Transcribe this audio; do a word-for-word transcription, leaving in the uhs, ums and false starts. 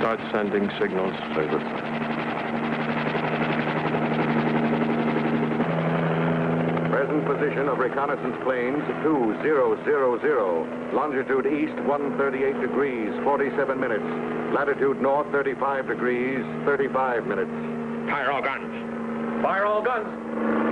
start sending signals. Very good. Present position of reconnaissance planes two zero zero zero. Longitude east one thirty-eight degrees, forty-seven minutes. Latitude north thirty-five degrees, thirty-five minutes. Fire all guns. Fire all guns.